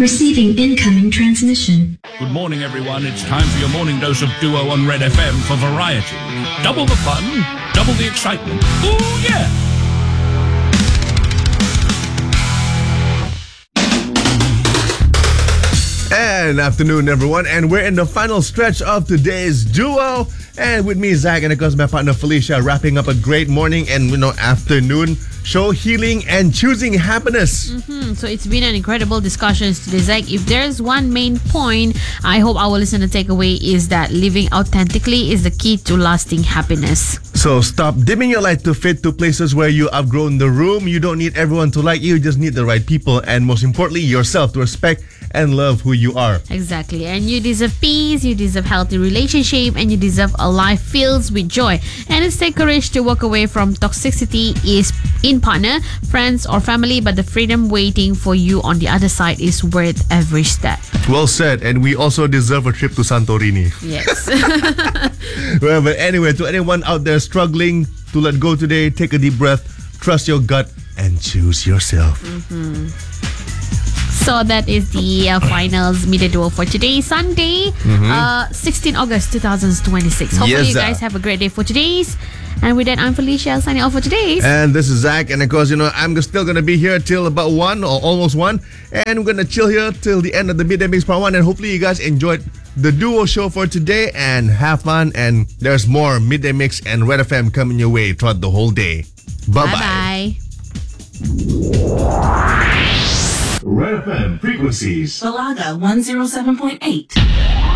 Receiving incoming transmission. Good morning, everyone. It's time for your morning dose of Duo on Red FM for variety. Double the fun, double the excitement. Ooh, yeah! And afternoon, everyone. And we're in the final stretch of today's Duo. And with me, Zach, and of course, my partner Felicia, wrapping up a great morning and afternoon show, healing and choosing happiness. So it's been an incredible discussion today, Zach. If there's one main point I hope our listener take away is that living authentically is the key to lasting happiness. So stop dimming your light to fit to places where you outgrown the room. You don't need everyone to like you, just need the right people. And most importantly, yourself to respect and love who you are. Exactly. And you deserve peace, you deserve healthy relationship, and you deserve a life filled with joy. And it's take courage to walk away from toxicity is in partner, friends, or family, but the freedom waiting for you on the other side is worth every step. Well said. And we also deserve a trip to Santorini. Yes. Well, but anyway, to anyone out there struggling to let go today, take a deep breath, trust your gut, and choose yourself. So that is the finals Midday Duo for today, Sunday, 16 August 2026. Hopefully Yes, you guys have a great day for today's. And with that, I'm Felicia signing off for today's. And this is Zach. And of course, I'm still going to be here till about 1 or almost 1. And we're going to chill here till the end of the Midday Mix Part 1. And hopefully you guys enjoyed the Duo show for today and have fun. And there's more Midday Mix and Red FM coming your way throughout the whole day. Bye-bye. Bye-bye. Red FM frequencies. Balaga 107.8.